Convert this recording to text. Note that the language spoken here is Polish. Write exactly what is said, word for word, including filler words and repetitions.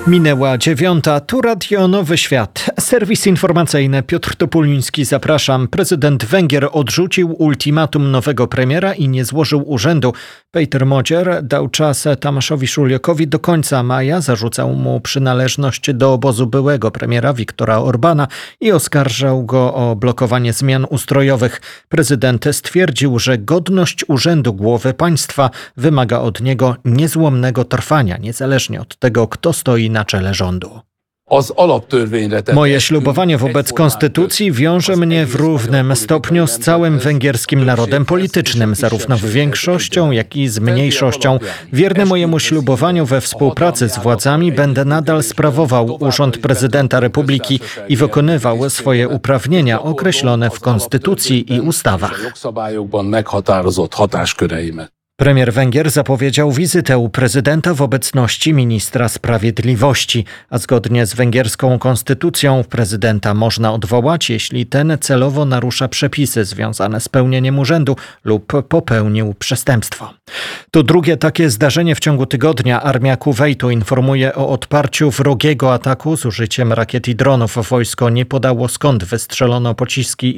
Minęła dziewiąta, tu Radio Nowy Świat. Serwis informacyjny Piotr Topuliński, zapraszam. Prezydent Węgier odrzucił ultimatum nowego premiera i nie złożył urzędu. Péter Magyar dał czas Tamaszowi Szuljokowi do końca maja, zarzucał mu przynależność do obozu byłego premiera Viktora Orbána i oskarżał go o blokowanie zmian ustrojowych. Prezydent stwierdził, że godność urzędu głowy państwa wymaga od niego niezłomnego trwania, niezależnie od tego, kto stoi na czele rządu. Moje ślubowanie wobec konstytucji wiąże mnie w równym stopniu z całym węgierskim narodem politycznym, zarówno z większością, jak i z mniejszością. Wierny mojemu ślubowaniu we współpracy z władzami będę nadal sprawował urząd prezydenta republiki i wykonywał swoje uprawnienia określone w konstytucji i ustawach. Premier Węgier zapowiedział wizytę u prezydenta w obecności ministra sprawiedliwości, a zgodnie z węgierską konstytucją prezydenta można odwołać, jeśli ten celowo narusza przepisy związane z pełnieniem urzędu lub popełnił przestępstwo. To drugie takie zdarzenie w ciągu tygodnia. Armia Kuwejtu informuje o odparciu wrogiego ataku z użyciem rakiet i dronów. Wojsko nie podało, skąd wystrzelono pociski